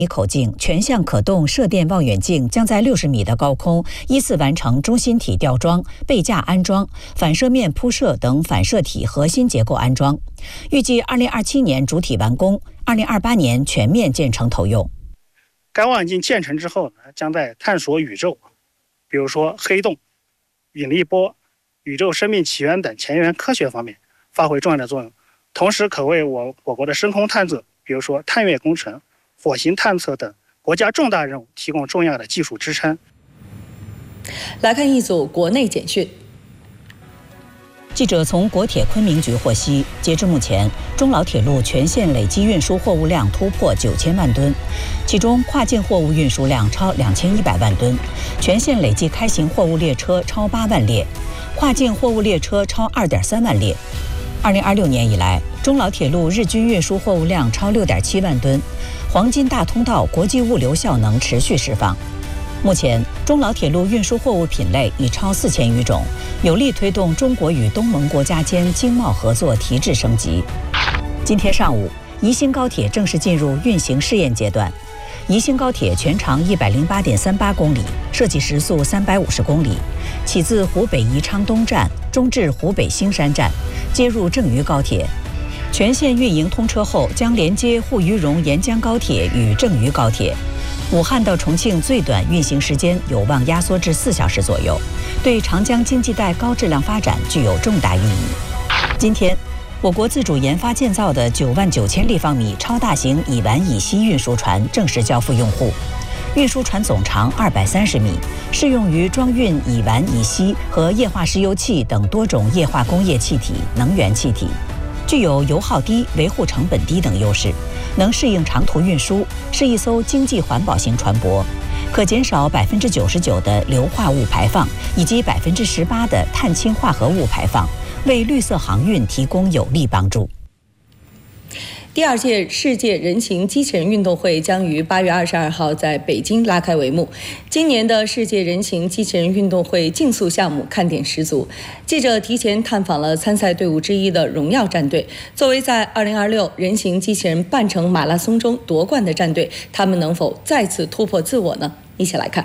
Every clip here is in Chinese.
口径全向可动射电望远镜将在60米的高空依次完成中心体吊装、背架安装、反射面铺设等反射体核心结构安装，预计2027年主体完工，2028年全面建成投用。 该望远镜建成之后呢，将在探索宇宙，比如说黑洞、引力波、宇宙生命起源等前沿科学方面发挥重要的作用，同时可为我国的深空探测，比如说探月工程、火星探测等国家重大任务提供重要的技术支撑。 来看一组国内简讯。 记者从国铁昆明局获悉，截至目前，中老铁路全线累计运输货物量突破9000万吨，其中跨境货物运输量超2100万吨，全线累计开行货物列车超8万列，跨境货物列车超2.3万列。2026年以来，中老铁路日均运输货物量超6.7万吨，黄金大通道国际物流效能持续释放。目前，中老铁路运输货物品类已超4000余种，有力推动中国与东盟国家间经贸合作提质升级。今天上午，宜兴高铁正式进入运行试验阶段。宜兴高铁全长108.38公里，设计时速350公里，起自湖北宜昌东站，终至湖北兴山站，接入郑渝高铁。全线运营通车后，将连接沪渝蓉沿江高铁与郑渝高铁。武汉到重庆最短运行时间有望压缩至4小时左右，对长江经济带高质量发展具有重大意义。今天，我国自主研发建造的99000立方米超大型乙烷乙烯运输船正式交付用户。运输船总长230米，适用于装运乙烷乙烯和液化石油气等多种液化工业气体、能源气体，具有油耗低、维护成本低等优势，能适应长途运输，是一艘经济环保型船舶，可减少99%的硫化物排放以及18%的碳氢化合物排放，为绿色航运提供有力帮助。 第2届世界人形机器人运动会将于8月22号在北京拉开帷幕。今年的世界人形机器人运动会竞速项目看点十足。记者提前探访了参赛队伍之一的荣耀战队。作为在2026人形机器人半程马拉松中夺冠的战队，他们能否再次突破自我呢？一起来看。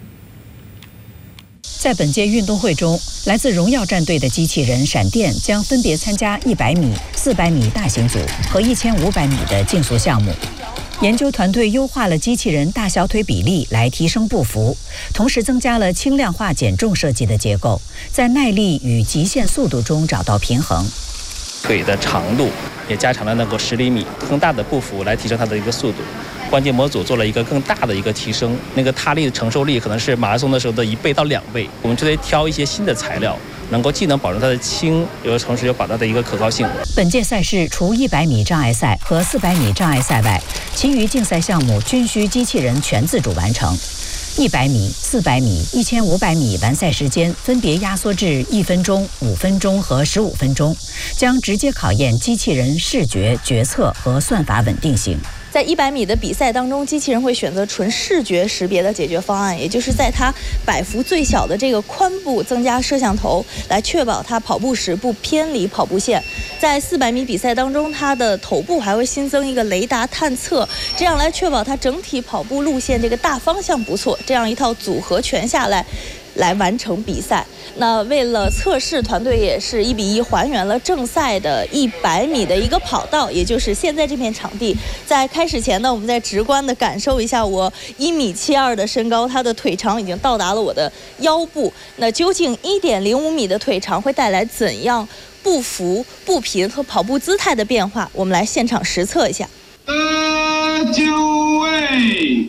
在本届运动会中，来自荣耀战队的机器人闪电将分别参加100米、400米大型组和1500米的竞速项目。研究团队优化了机器人大小腿比例来提升步幅，同时增加了轻量化减重设计的结构，在耐力与极限速度中找到平衡。 腿的长度也加长了能够10厘米更大的步幅来提升它的一个速度。关节模组做了一个更大的一个提升，那个塌力的承受力可能是马拉松的时候的1倍到2倍。我们就得挑一些新的材料，能够既能保证它的轻，又同时又保证它的一个可靠性。 本届赛事除100米障碍赛和400米障碍赛外，其余竞赛项目均需机器人全自主完成。100米、400米、1500米完赛时间分别压缩至1分钟、5分钟和15分钟，将直接考验机器人视觉、决策和算法稳定性。 在100米的比赛当中，机器人会选择纯视觉识别的解决方案，也就是在它摆幅最小的这个髋部增加摄像头，来确保它跑步时不偏离跑步线。在400米比赛当中，它的头部还会新增一个雷达探测，这样来确保它整体跑步路线这个大方向不错。这样一套组合拳下来完成比赛。那为了测试，团队也是1比1还原了正赛的100米的一个跑道，也就是现在这片场地。在开始前呢，我们再直观的感受一下我1.72米的身高，它的腿长已经到达了我的腰部。那究竟1.05米的腿长会带来怎样步幅、步频和跑步姿态的变化？我们来现场实测一下。 就位。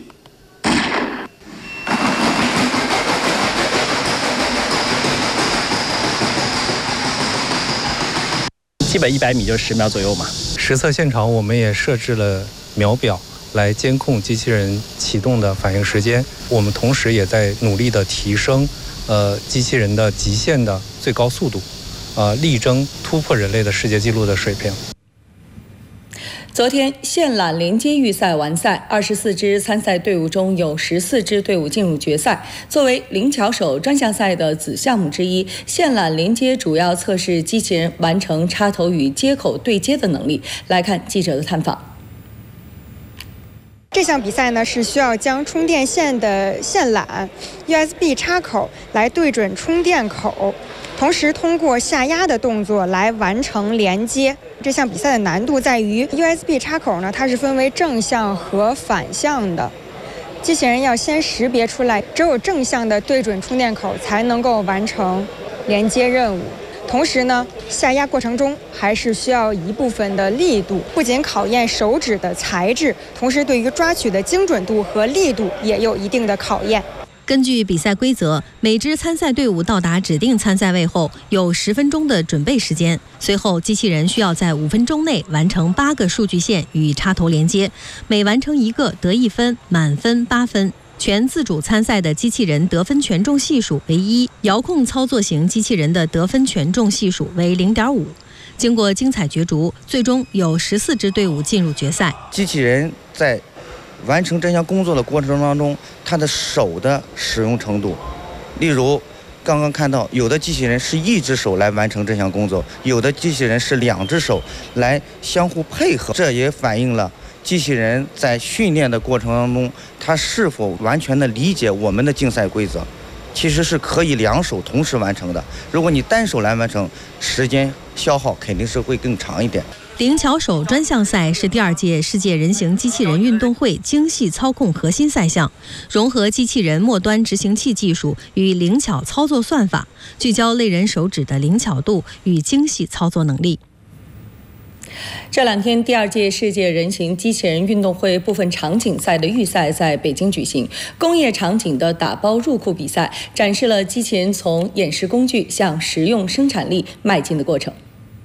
基本100米就是10秒左右嘛。 实测现场我们也设置了秒表来监控机器人启动的反应时间。我们同时也在努力的提升机器人的极限的最高速度，力争突破人类的世界纪录的水平。 昨天线缆连接预赛完赛，24支参赛队伍中有14支队伍进入决赛。作为灵巧手专项赛的子项目之一，线缆连接主要测试机器人完成插头与接口对接的能力。来看记者的探访。 这项比赛呢是需要将充电线的线缆 USB 插口来对准充电口，同时通过下压的动作来完成连接。这项比赛的难度在于 USB 插口呢，它是分为正向和反向的。机器人要先识别出来，只有正向的对准充电口才能够完成连接任务。同时呢，下压过程中还是需要一部分的力度，不仅考验手指的材质，同时对于抓取的精准度和力度也有一定的考验。 根据比赛规则，每支参赛队伍到达指定参赛位后，有10分钟的准备时间。随后，机器人需要在5分钟内完成8个数据线与插头连接，每完成一个得1分，满分8分。全自主参赛的机器人得分权重系数为1，遥控操作型机器人的得分权重系数为0.5。经过精彩角逐，最终有14支队伍进入决赛。 机器人在完成这项工作的过程当中，它的手的使用程度，例如刚刚看到有的机器人是1只手来完成这项工作，有的机器人是2只手来相互配合，这也反映了机器人在训练的过程当中，它是否完全的理解我们的竞赛规则，其实是可以2手同时完成的。如果你单手来完成，时间消耗肯定是会更长一点。 灵巧手专项赛是第2届世界人形机器人运动会精细操控核心赛项，融合机器人末端执行器技术与灵巧操作算法，聚焦类人手指的灵巧度与精细操作能力。 这2天，第2届世界人形机器人运动会部分场景赛的预赛在北京举行。工业场景的打包入库比赛展示了机器人从演示工具向实用生产力迈进的过程。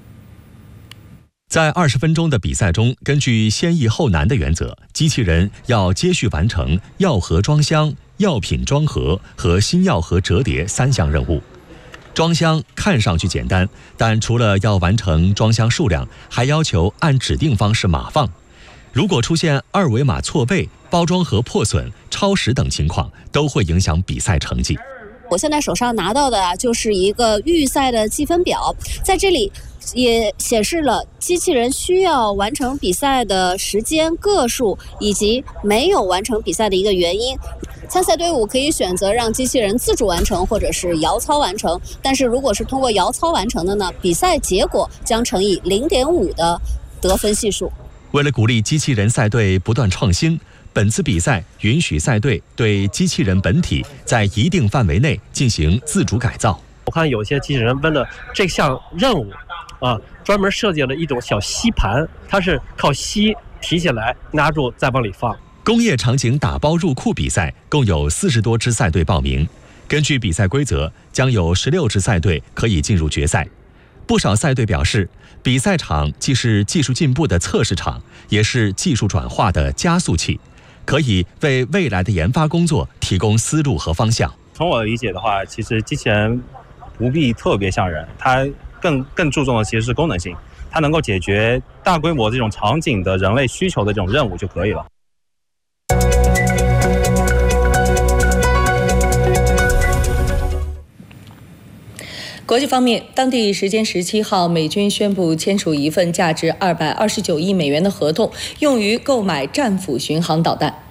在20分钟的比赛中，根据先易后难的原则，机器人要接续完成药盒装箱、药品装盒和新药盒折叠3项任务。装箱看上去简单，但除了要完成装箱数量，还要求按指定方式码放。如果出现2维码错背、包装盒破损、超时等情况，都会影响比赛成绩。 我现在手上拿到的就是一个预赛的积分表，在这里也显示了机器人需要完成比赛的时间、个数以及没有完成比赛的一个原因。参赛队伍可以选择让机器人自主完成或者是摇操完成，但是如果是通过摇操完成的呢，比赛结果将乘以0.5的得分系数。 为了鼓励机器人赛队不断创新，本次比赛允许赛队对机器人本体在一定范围内进行自主改造。 我看有些机器人为了这项任务专门设计了一种小吸盘，它是靠吸提起来拿住再往里放。 工业场景打包入库比赛共有40多支赛队报名，根据比赛规则，将有16支赛队可以进入决赛。不少赛队表示，比赛场既是技术进步的测试场，也是技术转化的加速器，可以为未来的研发工作提供思路和方向。 从我的理解的话，其实机器人不必特别像人，它更注重的其实是功能性，它能够解决大规模这种场景的人类需求的这种任务就可以了。 国际方面，当地时间17号，美军宣布签署一份价值229亿美元的合同，用于购买战斧巡航导弹。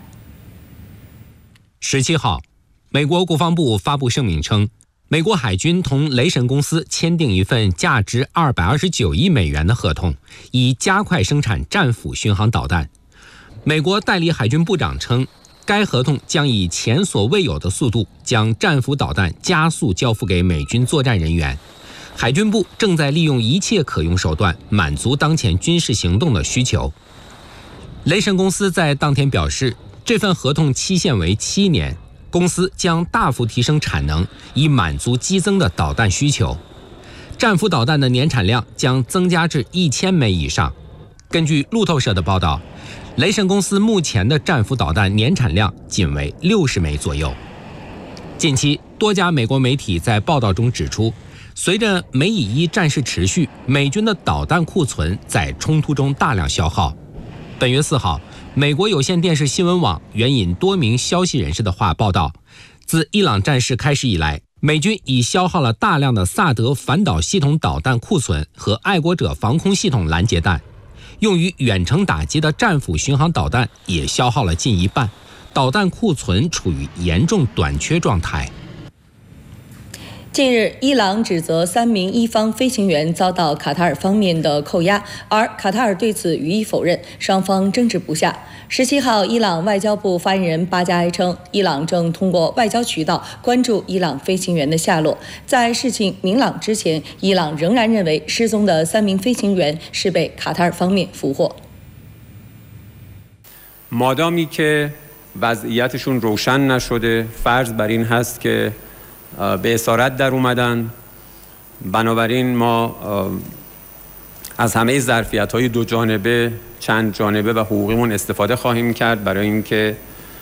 17号，美国国防部发布声明称，美国海军同雷神公司签订一份价值229亿美元的合同，以加快生产战斧巡航导弹。美国代理海军部长称，该合同将以前所未有的速度将战斧导弹加速交付给美军作战人员。海军部正在利用一切可用手段满足当前军事行动的需求。雷神公司在当天表示，这份合同期限为7年，公司将大幅提升产能，以满足激增的导弹需求。战斧导弹的年产量将增加至1000枚以上。根据路透社的报道，雷神公司目前的战斧导弹年产量仅为60枚左右。近期，多家美国媒体在报道中指出，随着美以1战事持续，美军的导弹库存在冲突中大量消耗。本月4号，美国有线电视新闻网援引多名消息人士的话报道，自伊朗战事开始以来，美军已消耗了大量的萨德反导系统导弹库存和爱国者防空系统拦截弹。 用于远程打击的战斧巡航导弹也消耗了近一半，导弹库存处于严重短缺状态。 近日，伊朗指责3名伊方飞行员遭到卡塔尔方面的扣押，而卡塔尔对此予以否认，双方争执不下。17号，伊朗外交部发言人巴加埃称，伊朗正通过外交渠道关注伊朗飞行员的下落。在事情明朗之前，伊朗仍然认为失踪的3名飞行员是被卡塔尔方面俘获。 مادامی که وضعیتشون روشن نشده فرض بر این هست که به اسارت در اومدن بنابراین ما از همه ظرفیت‌های دو جانبه چند جانبه و حقوقیمون استفاده خواهیم کرد برای اینکه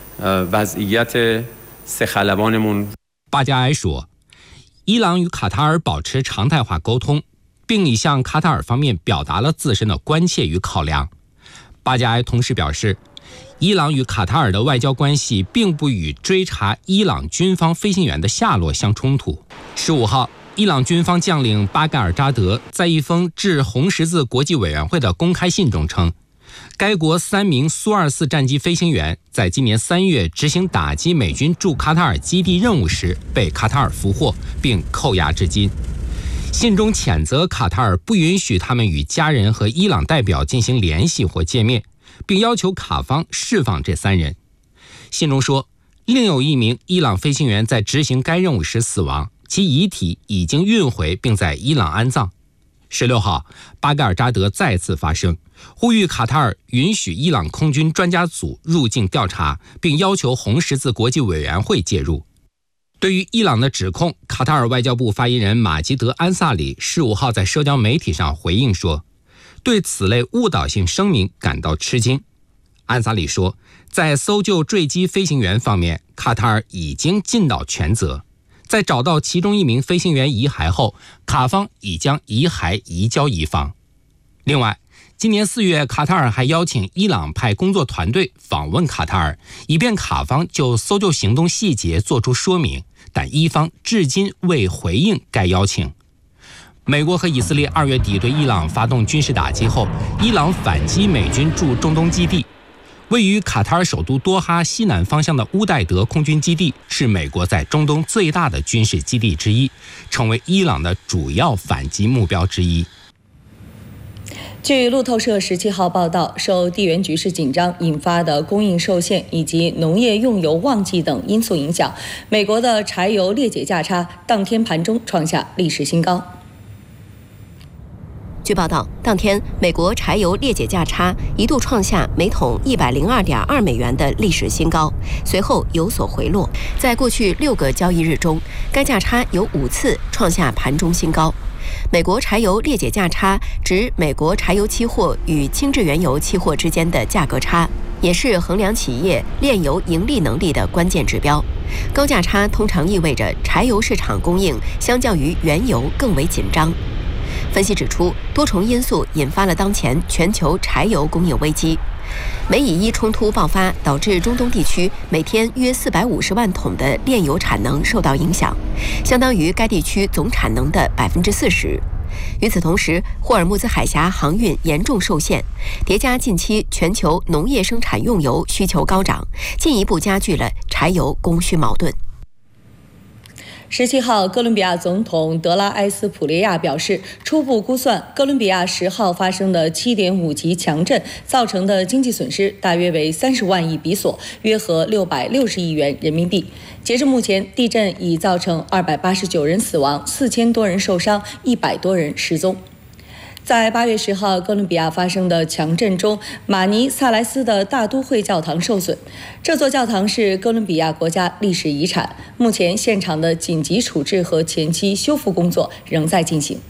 وضعیت سه خلبانمون 巴加埃说，伊朗与卡塔尔保持常态化沟通，并已向卡塔尔方面表达了自身的关切与考量。巴加埃同时表示，伊朗与卡塔尔的外交关系并不与追查伊朗军方飞行员的下落相冲突。15号，伊朗军方将领巴盖尔扎德在一封致红十字国际委员会的公开信中称，该国3名苏24战机飞行员在今年3月执行打击美军驻卡塔尔基地任务时被卡塔尔俘获，并扣押至今。信中谴责卡塔尔不允许他们与家人和伊朗代表进行联系或见面，并要求卡方释放这3人。信中说，另有1名伊朗飞行员在执行该任务时死亡，其遗体已经运回并在伊朗安葬。16号，巴盖尔扎德再次发声，呼吁卡塔尔允许伊朗空军专家组入境调查，并要求红十字国际委员会介入。对于伊朗的指控，卡塔尔外交部发言人马吉德·安萨里15号在社交媒体上回应说，对此类误导性声明感到吃惊。安萨里说，在搜救坠机飞行员方面，卡塔尔已经尽到全责。在找到其中1名飞行员遗骸后，卡方已将遗骸移交伊方。另外，今年4月，卡塔尔还邀请伊朗派工作团队访问卡塔尔，以便卡方就搜救行动细节作出说明，但伊方至今未回应该邀请。美国和以色列2月底对伊朗发动军事打击后，伊朗反击美军驻中东基地。位于卡塔尔首都多哈西南方向的乌代德空军基地是美国在中东最大的军事基地之一，成为伊朗的主要反击目标之一。 据路透社17号报道，受地缘局势紧张引发的供应受限以及农业用油旺季等因素影响，美国的柴油裂解价差当天盘中创下历史新高。 据报道，当天美国柴油裂解价差一度创下每桶102.2美元的历史新高，随后有所回落。在过去6个交易日中，该价差有5次创下盘中新高。美国柴油裂解价差指美国柴油期货与轻质原油期货之间的价格差，也是衡量企业炼油盈利能力的关键指标。高价差通常意味着柴油市场供应相较于原油更为紧张。分析指出，多重因素引发了当前全球柴油供应危机。美以伊冲突爆发，导致中东地区每天约450万桶的炼油产能受到影响，相当于该地区总产能的40%。与此同时，霍尔木兹海峡航运严重受限，叠加近期全球农业生产用油需求高涨，进一步加剧了柴油供需矛盾。 17号，哥伦比亚总统德拉埃斯普列亚表示，初步估算，哥伦比亚10号发生的7.5级强震造成的经济损失大约为30万亿比索，约合660亿元人民币。截至目前，地震已造成289人死亡，4000多人受伤，100多人失踪。在8月10号哥伦比亚发生的强震中，马尼萨莱斯的大都会教堂受损。这座教堂是哥伦比亚国家历史遗产，目前现场的紧急处置和前期修复工作仍在进行。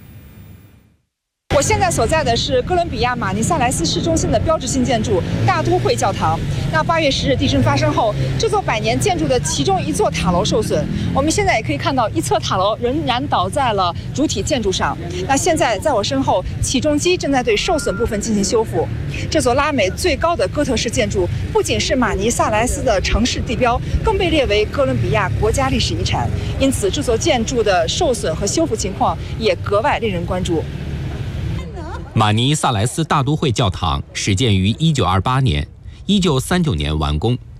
我现在所在的是哥伦比亚马尼萨莱斯市中心的标志性建筑大都会教堂。那8月10日地震发生后，这座100年建筑的其中一座塔楼受损。我们现在也可以看到，一侧塔楼仍然倒在了主体建筑上。那现在在我身后，起重机正在对受损部分进行修复。这座拉美最高的哥特式建筑不仅是马尼萨莱斯的城市地标，更被列为哥伦比亚国家历史遗产。因此，这座建筑的受损和修复情况也格外令人关注。 马尼萨莱斯大都会教堂始建于1928年，1939年完工。